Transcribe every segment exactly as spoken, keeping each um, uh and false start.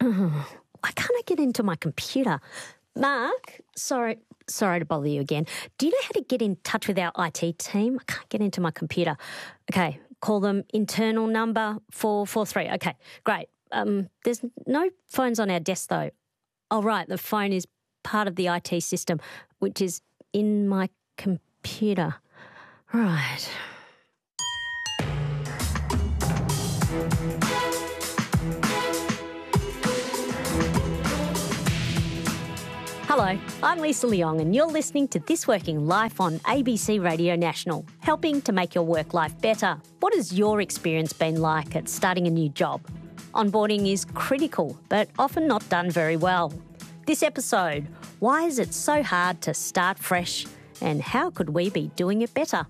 Why can't I get into my computer? Mark, sorry, sorry to bother you again. Do you know how to get in touch with our I T team? I can't get into my computer. Okay, call them internal number four four three. Okay, great. Um, there's no phones on our desk though. Oh, right, the phone is part of the I T system, which is in my computer. Right. Hello, I'm Lisa Leong and you're listening to This Working Life on A B C Radio National, helping to make your work life better. What has your experience been like at starting a new job? Onboarding is critical, but often not done very well. This episode, why is it so hard to start fresh and how could we be doing it better?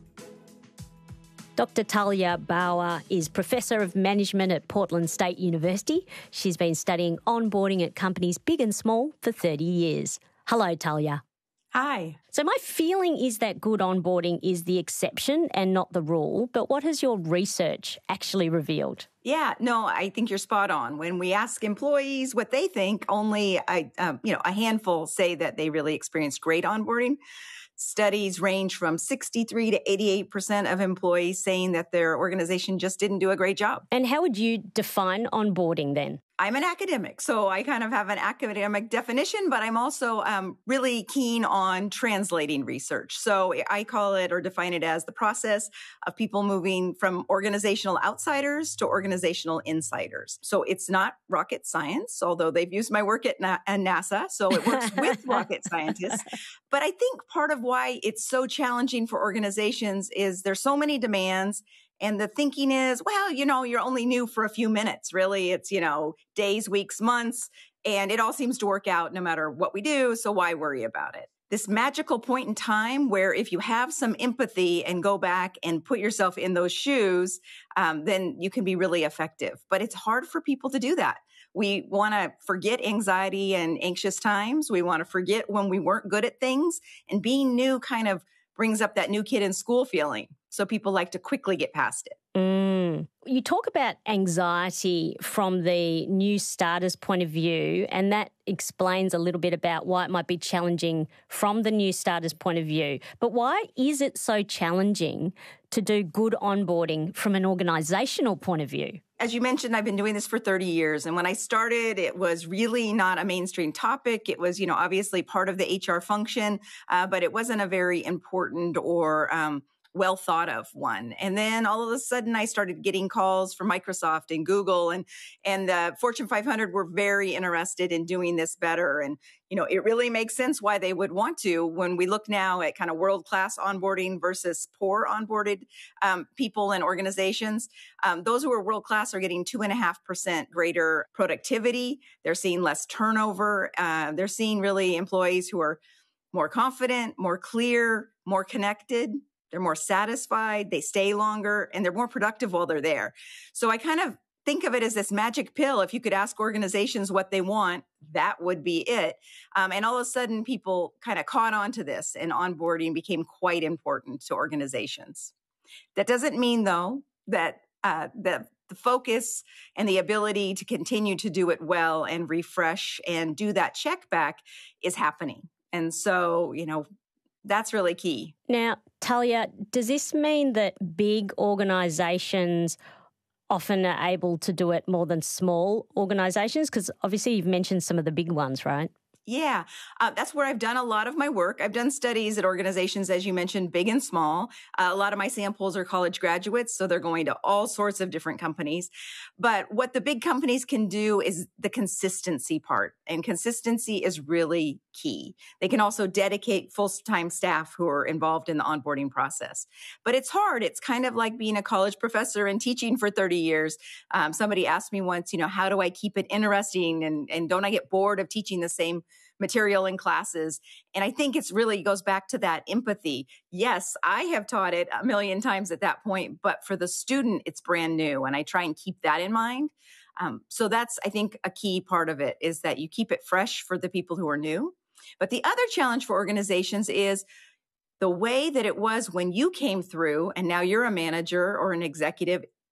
Doctor Talia Bauer is Professor of Management at Portland State University. She's been studying onboarding at companies big and small for thirty years. Hello, Talia. Hi. So my feeling is that good onboarding is the exception and not the rule, but what has your research actually revealed? Yeah, no, I think you're spot on. When we ask employees what they think, only a, um, you know, a handful say that they really experienced great onboarding. Studies range from sixty-three to eighty-eight percent of employees saying that their organization just didn't do a great job. And how would you define onboarding then? I'm an academic, so I kind of have an academic definition, but I'm also um, really keen on translating research. So I call it or define it as the process of people moving from organizational outsiders to organizational insiders. So it's not rocket science, although they've used my work at, Na- at NASA, so it works with rocket scientists. But I think part of why it's so challenging for organizations is there's so many demands. And the thinking is, well, you know, you're only new for a few minutes. Really, it's, you know, days, weeks, months, and it all seems to work out no matter what we do. So why worry about it? This magical point in time where if you have some empathy and go back and put yourself in those shoes, um, then you can be really effective. But it's hard for people to do that. We want to forget anxiety and anxious times. We want to forget when we weren't good at things. And being new kind of brings up that new kid in school feeling. So people like to quickly get past it. Mm. You talk about anxiety from the new starter's point of view, and that explains a little bit about why it might be challenging from the new starter's point of view. But why is it so challenging to do good onboarding from an organisational point of view? As you mentioned, I've been doing this for thirty years. And when I started, it was really not a mainstream topic. It was, you know, obviously part of the H R function, uh, but it wasn't a very important or um, well thought of one. And then all of a sudden I started getting calls from Microsoft and Google and, and uh, Fortune five hundred were very interested in doing this better. And, you know, it really makes sense why they would want to when we look now at kind of world-class onboarding versus poor onboarded um, people and organizations. Um, those who are world-class are getting two and a half percent greater productivity. They're seeing less turnover. Uh, they're seeing really employees who are more confident, more clear, more connected. They're more satisfied, they stay longer, and they're more productive while they're there. So I kind of think of it as this magic pill. If you could ask organizations what they want, that would be it. Um, and all of a sudden, people kind of caught on to this, and onboarding became quite important to organizations. That doesn't mean, though, that uh, the, the focus and the ability to continue to do it well and refresh and do that check back is happening. And so, you know, that's really key. Now, Talia, does this mean that big organisations often are able to do it more than small organisations? Because obviously you've mentioned some of the big ones, right? Yeah, uh, that's where I've done a lot of my work. I've done studies at organizations, as you mentioned, big and small. Uh, a lot of my samples are college graduates, so they're going to all sorts of different companies. But what the big companies can do is the consistency part, and consistency is really key. They can also dedicate full-time staff who are involved in the onboarding process. But it's hard. It's kind of like being a college professor and teaching for thirty years. Um, somebody asked me once, you know, how do I keep it interesting and, and don't I get bored of teaching the same material in classes? And I think it's really goes back to that empathy. Yes, I have taught it a million times at that point, but for the student, it's brand new. And I try and keep that in mind. Um, so that's, I think, a key part of it is that you keep it fresh for the people who are new. But the other challenge for organizations is the way that it was when you came through and now you're a manager or an executive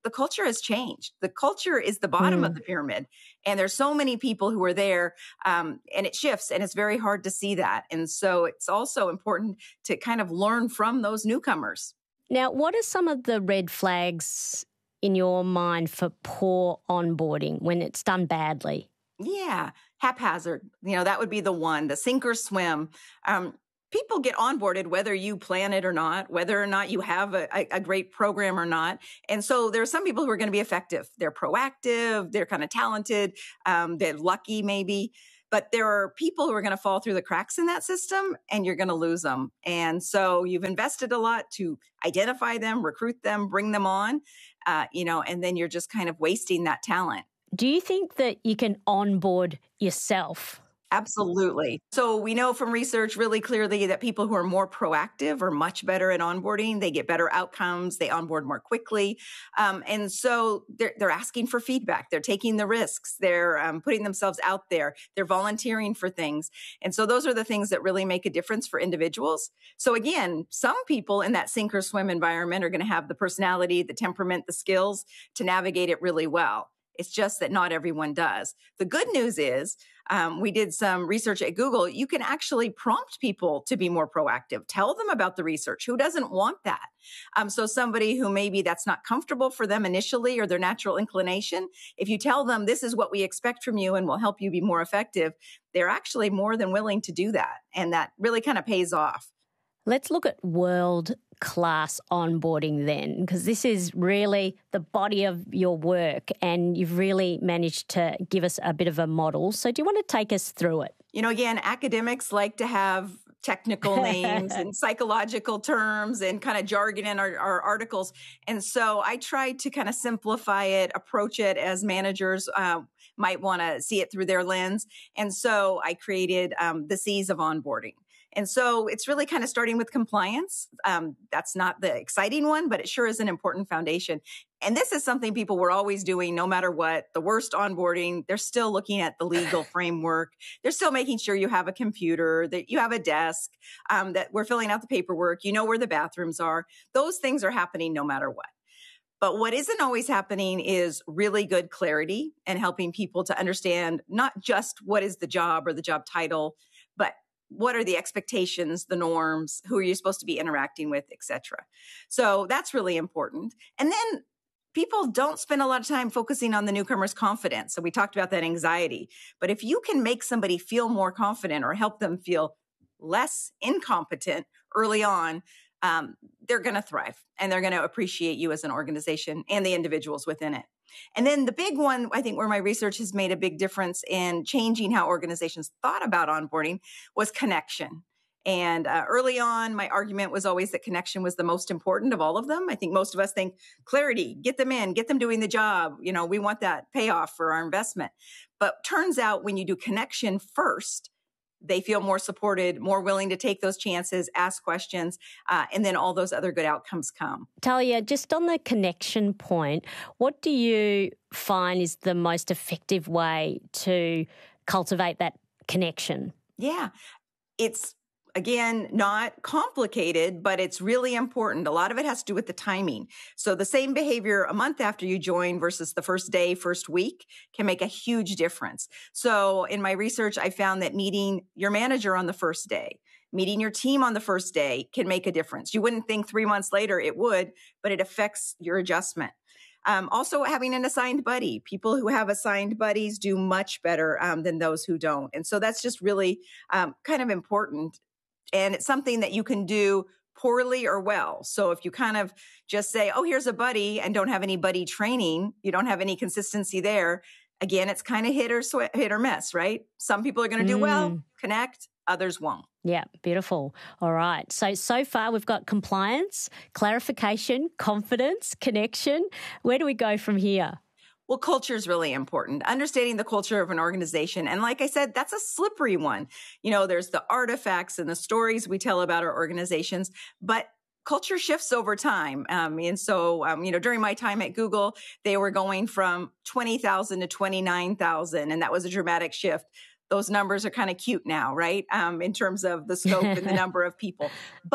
the culture has changed. The culture is the bottom mm. of the pyramid. And there's so many people who are there um, and it shifts and it's very hard to see that. And so it's also important to kind of learn from those newcomers. Now, what are some of the red flags in your mind for poor onboarding when it's done badly? Yeah, haphazard. You know, that would be the one, the sink or swim. Um, People get onboarded whether you plan it or not, whether or not you have a, a, a great program or not. And so there are some people who are going to be effective. They're proactive. They're kind of talented. Um, they're lucky maybe. But there are people who are going to fall through the cracks in that system and you're going to lose them. And so you've invested a lot to identify them, recruit them, bring them on, uh, you know, and then you're just kind of wasting that talent. Do you think that you can onboard yourself? Absolutely. So we know from research really clearly that people who are more proactive are much better at onboarding. They get better outcomes. They onboard more quickly. Um, and so they're, they're asking for feedback. They're taking the risks. They're um, putting themselves out there. They're volunteering for things. And so those are the things that really make a difference for individuals. So again, some people in that sink or swim environment are going to have the personality, the temperament, the skills to navigate it really well. It's just that not everyone does. The good news is um, we did some research at Google. You can actually prompt people to be more proactive. Tell them about the research. Who doesn't want that? Um, so somebody who maybe that's not comfortable for them initially or their natural inclination, if you tell them this is what we expect from you and will help you be more effective, they're actually more than willing to do that. And that really kind of pays off. Let's look at world-class onboarding then, because this is really the body of your work and you've really managed to give us a bit of a model. So do you want to take us through it? You know, again, academics like to have technical names and psychological terms and kind of jargon in our, our articles. And so I tried to kind of simplify it, approach it as managers uh, might want to see it through their lens. And so I created um, the C's of onboarding. And so it's really kind of starting with compliance. Um, that's not the exciting one, but it sure is an important foundation. And this is something people were always doing no matter what. The worst onboarding, they're still looking at the legal framework. They're still making sure you have a computer, that you have a desk, um, that we're filling out the paperwork. You know where the bathrooms are. Those things are happening no matter what. But what isn't always happening is really good clarity and helping people to understand not just what is the job or the job title, but what are the expectations, the norms, who are you supposed to be interacting with, et cetera. So that's really important. And then people don't spend a lot of time focusing on the newcomer's confidence. So we talked about that anxiety. But if you can make somebody feel more confident or help them feel less incompetent early on, um, they're going to thrive and they're going to appreciate you as an organization and the individuals within it. And then the big one, I think where my research has made a big difference in changing how organizations thought about onboarding was connection. And uh, early on, my argument was always that connection was the most important of all of them. I think most of us think clarity, get them in, get them doing the job. You know, we want that payoff for our investment. But turns out when you do connection first, they feel more supported, more willing to take those chances, ask questions, uh, and then all those other good outcomes come. Talia, just on the connection point, what do you find is the most effective way to cultivate that connection? Yeah, it's, again, not complicated, but it's really important. A lot of it has to do with the timing. So the same behavior a month after you join versus the first day, first week can make a huge difference. So in my research, I found that meeting your manager on the first day, meeting your team on the first day can make a difference. You wouldn't think three months later it would, but it affects your adjustment. Um, also, having an assigned buddy. People who have assigned buddies do much better um, than those who don't. And so that's just really um, kind of important. And it's something that you can do poorly or well. So if you kind of just say, oh, here's a buddy and don't have any buddy training, you don't have any consistency there. Again, it's kind of hit or sw- hit or miss, right? Some people are going to do mm. well, connect, others won't. Yeah, beautiful. All right. So, so far we've got compliance, clarification, confidence, connection. Where do we go from here? Well, culture is really important. Understanding the culture of an organization. And like I said, that's a slippery one. You know, there's the artifacts and the stories we tell about our organizations, but culture shifts over time. Um, and so, um, you know, during my time at Google, they were going from twenty thousand to twenty-nine thousand, and that was a dramatic shift. Those numbers are kind of cute now, right? Um, in terms of the scope and the number of people. But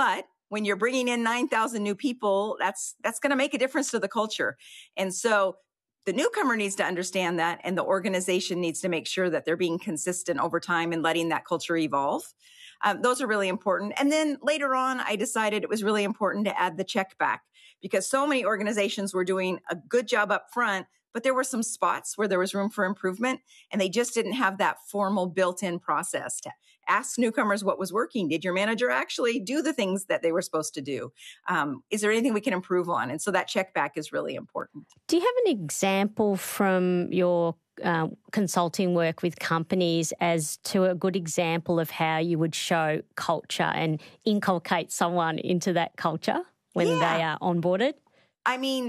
when you're bringing in nine thousand new people, that's that's going to make a difference to the culture. And so the newcomer needs to understand that, and the organization needs to make sure that they're being consistent over time and letting that culture evolve. Um, those are really important. And then later on, I decided it was really important to add the check back, because so many organizations were doing a good job up front, but there were some spots where there was room for improvement, and they just didn't have that formal built-in process to ask newcomers what was working. Did your manager actually do the things that they were supposed to do? Um, is there anything we can improve on? And so that check back is really important. Do you have an example from your uh, consulting work with companies as to a good example of how you would show culture and inculcate someone into that culture when Yeah. they are onboarded? I mean,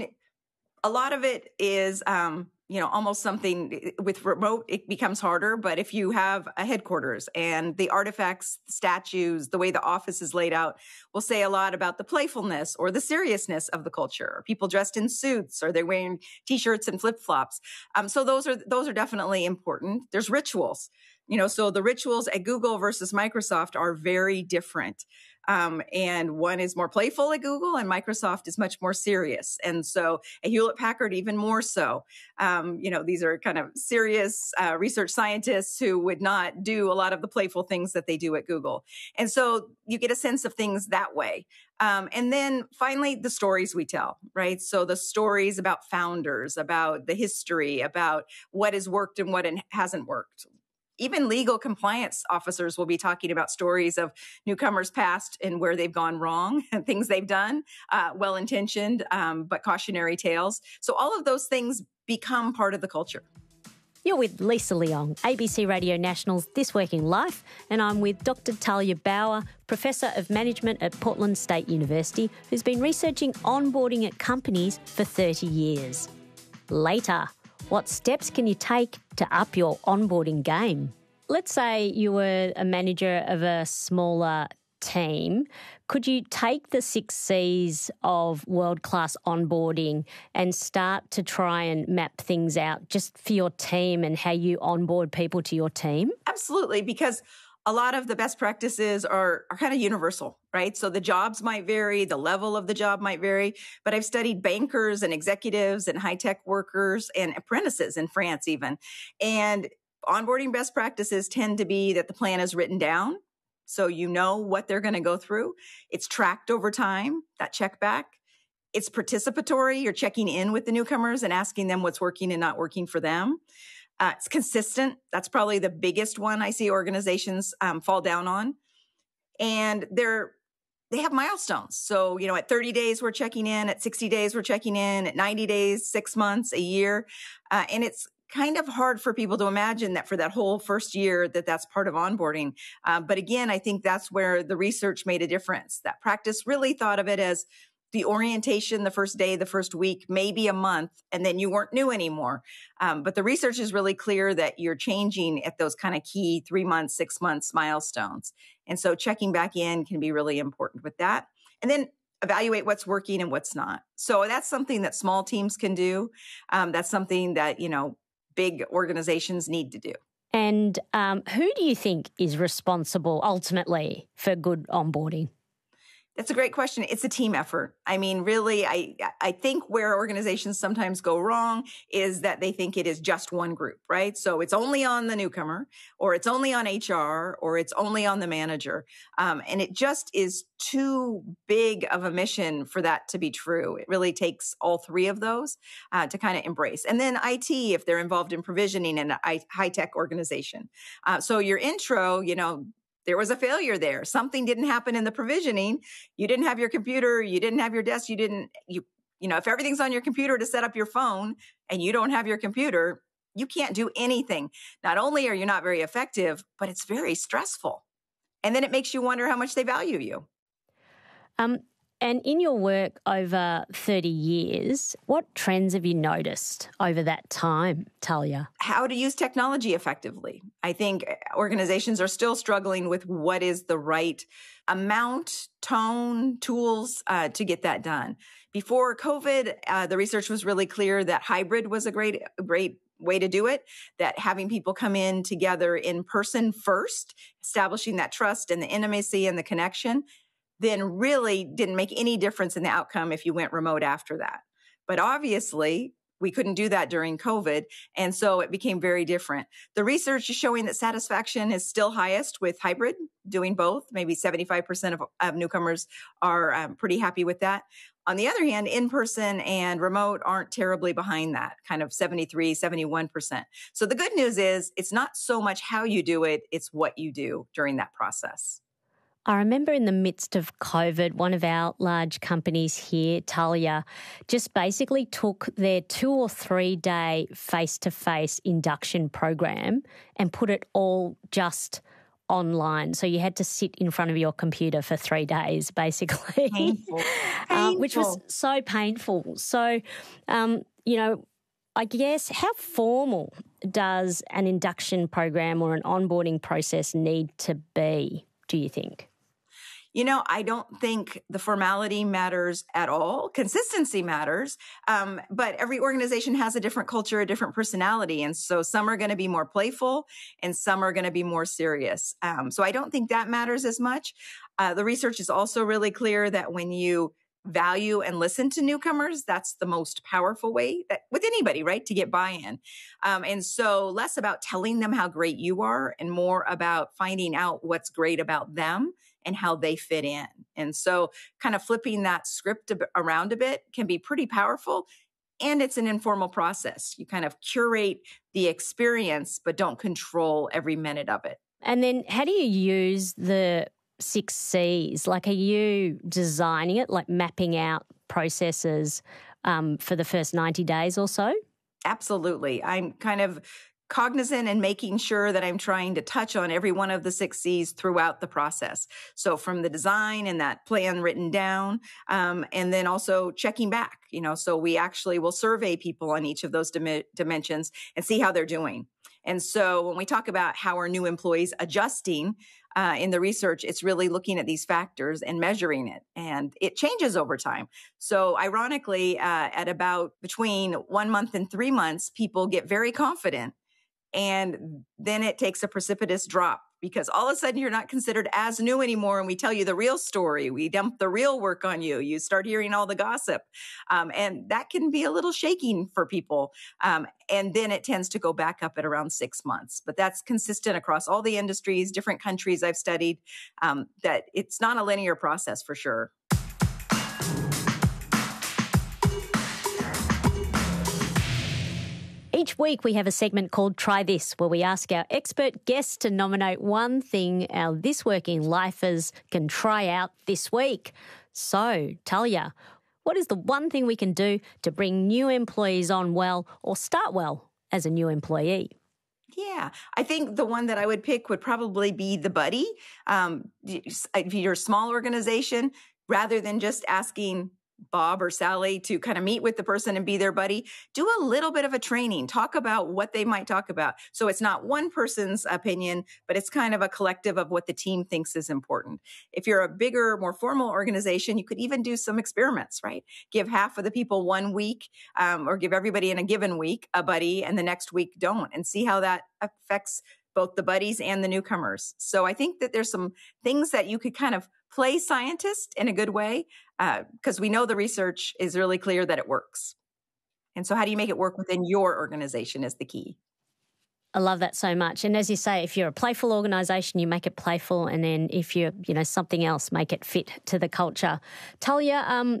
a lot of it is, um, you know, almost something with remote, it becomes harder. But if you have a headquarters and the artifacts, statues, the way the office is laid out will say a lot about the playfulness or the seriousness of the culture. Are people dressed in suits? Are they wearing T-shirts and flip-flops? Um, so those are those are definitely important. There's rituals. You know, so the rituals at Google versus Microsoft are very different. Um, and one is more playful at Google, and Microsoft is much more serious. And so at Hewlett Packard, even more so. Um, you know, these are kind of serious uh, research scientists who would not do a lot of the playful things that they do at Google. And so you get a sense of things that way. Um, and then finally, the stories we tell, right? So the stories about founders, about the history, about what has worked and what hasn't worked. Even legal compliance officers will be talking about stories of newcomers past and where they've gone wrong and things they've done, uh, well-intentioned, um, but cautionary tales. So all of those things become part of the culture. You're with Lisa Leong, A B C Radio National's This Working Life, and I'm with Doctor Talia Bauer, Professor of Management at Portland State University, who's been researching onboarding at companies for thirty years. Later, what steps can you take to up your onboarding game? Let's say you were a manager of a smaller team. Could you take the six C's of world-class onboarding and start to try and map things out just for your team and how you onboard people to your team? Absolutely, because a lot of the best practices are, are kind of universal, right? So the jobs might vary, the level of the job might vary, but I've studied bankers and executives and high-tech workers and apprentices in France even. And onboarding best practices tend to be that the plan is written down, so you know what they're going to go through. It's tracked over time, that check back. It's participatory. You're checking in with the newcomers and asking them what's working and not working for them. Uh, it's consistent. That's probably the biggest one I see organizations um, fall down on. And they're, they have milestones. So, you know, at thirty days, we're checking in. At sixty days, we're checking in. At ninety days, six months, a year. Uh, and it's kind of hard for people to imagine that for that whole first year that that's part of onboarding. Uh, but again, I think that's where the research made a difference. That practice really thought of it as the orientation, the first day, the first week, maybe a month, and then you weren't new anymore. Um, but the research is really clear that you're changing at those kind of key three months, six months milestones. And so checking back in can be really important with that. And then evaluate what's working and what's not. So that's something that small teams can do. Um, that's something that, you know, big organizations need to do. And um, who do you think is responsible ultimately for good onboarding? That's a great question. It's a team effort. I mean, really, I I think where organizations sometimes go wrong is that they think it is just one group, right? So it's only on the newcomer, or it's only on H R, or it's only on the manager. Um, and it just is too big of a mission for that to be true. It really takes all three of those uh, to kind of embrace. And then I T, if they're involved in provisioning in a high-tech organization. Uh, so your intro, you know, there was a failure there. Something didn't happen in the provisioning. You didn't have your computer. You didn't have your desk. You didn't, you, you know, if everything's on your computer to set up your phone and you don't have your computer, you can't do anything. Not only are you not very effective, but it's very stressful. And then it makes you wonder how much they value you. Um, and in your work over thirty years, what trends have you noticed over that time, Talia? How to use technology effectively. I think organizations are still struggling with what is the right amount, tone, tools uh, to get that done. Before COVID, uh, the research was really clear that hybrid was a great, great way to do it, that having people come in together in person first, establishing that trust and the intimacy and the connection, then really didn't make any difference in the outcome if you went remote after that. But obviously, we couldn't do that during COVID. And so it became very different. The research is showing that satisfaction is still highest with hybrid, doing both. Maybe seventy-five percent of, of newcomers are um, pretty happy with that. On the other hand, in-person and remote aren't terribly behind that, kind of seventy-three, seventy-one percent. So the good news is it's not so much how you do it, it's what you do during that process. I remember in the midst of COVID, one of our large companies here, Talia, just basically took their two or three day face-to-face induction program and put it all just online. So you had to sit in front of your computer for three days, basically. Painful. uh, which was so painful. So, um, you know, I guess how formal does an induction program or an onboarding process need to be, do you think? You know, I don't think the formality matters at all. Consistency matters. Um, but every organization has a different culture, a different personality. And so some are going to be more playful and some are going to be more serious. Um, so I don't think that matters as much. Uh, the research is also really clear that when you value and listen to newcomers, that's the most powerful way that, with anybody, right, to get buy-in. Um, and so less about telling them how great you are and more about finding out what's great about them and how they fit in. And so kind of flipping that script around a bit can be pretty powerful. And it's an informal process. You kind of curate the experience, but don't control every minute of it. And then how do you use the six C's? Like, are you designing it, like mapping out processes um, for the first ninety days or so? Absolutely. I'm kind of cognizant and making sure that I'm trying to touch on every one of the six C's throughout the process. So from the design and that plan written down, um, and then also checking back, you know, so we actually will survey people on each of those dim- dimensions and see how they're doing. And so when we talk about how are new employees adjusting uh, in the research, it's really looking at these factors and measuring it. And it changes over time. So ironically, uh, at about between one month and three months, people get very confident. And then it takes a precipitous drop because all of a sudden you're not considered as new anymore. And we tell you the real story. We dump the real work on you. You start hearing all the gossip. Um, and that can be a little shaking for people. Um, and then it tends to go back up at around six months. But that's consistent across all the industries, different countries I've studied, um, that it's not a linear process for sure. Each week we have a segment called Try This, where we ask our expert guests to nominate one thing our This Working Lifers can try out this week. So, Talia, what is the one thing we can do to bring new employees on well or start well as a new employee? Yeah, I think the one that I would pick would probably be the buddy. Um, if you're a small organization, rather than just asking Bob or Sally to kind of meet with the person and be their buddy, do a little bit of a training, talk about what they might talk about. So it's not one person's opinion, but it's kind of a collective of what the team thinks is important. If you're a bigger, more formal organization, you could even do some experiments, right? Give half of the people one week um, or give everybody in a given week a buddy and the next week don't, and see how that affects both the buddies and the newcomers. So I think that there's some things that you could kind of play scientist in a good way, because uh, we know the research is really clear that it works. And so how do you make it work within your organization is the key. I love that so much. And as you say, if you're a playful organisation, you make it playful. And then if you're, you know, something else, make it fit to the culture. Talia, um,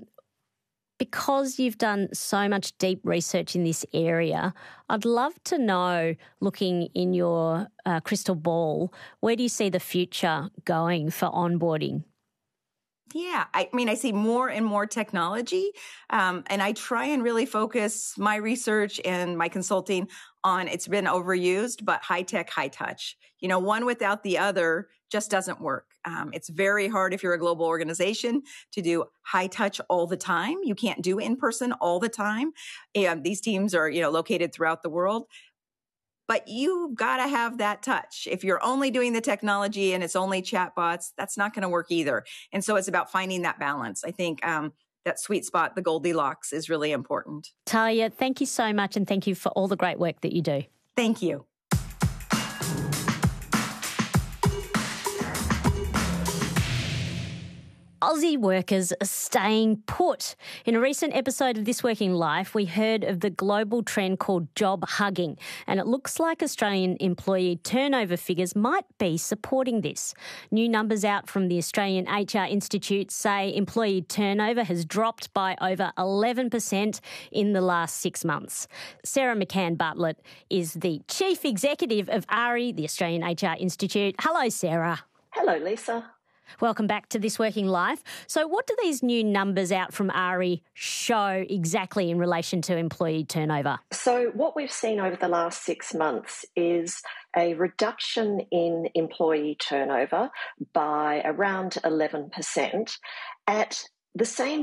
because you've done so much deep research in this area, I'd love to know, looking in your uh, crystal ball, where do you see the future going for onboarding? Yeah, I mean, I see more and more technology, um, and I try and really focus my research and my consulting on it's been overused, but high tech, high touch. You know, one without the other just doesn't work. Um, it's very hard if you're a global organization to do high touch all the time. You can't do in person all the time. And these teams are, you know, located throughout the world. But you've got to have that touch. If you're only doing the technology and it's only chatbots, that's not going to work either. And so it's about finding that balance. I think um, that sweet spot, the Goldilocks, is really important. Talia, thank you so much, and thank you for all the great work that you do. Thank you. Aussie workers are staying put. In a recent episode of This Working Life, we heard of the global trend called job hugging, and it looks like Australian employee turnover figures might be supporting this. New numbers out from the Australian H R Institute say employee turnover has dropped by over eleven percent in the last six months. Sarah McCann Bartlett is the Chief Executive of A R I, the Australian H R Institute. Hello, Sarah. Hello, Lisa. Welcome back to This Working Life. So what do these new numbers out from A R I show exactly in relation to employee turnover? So what we've seen over the last six months is a reduction in employee turnover by around eleven percent. At the same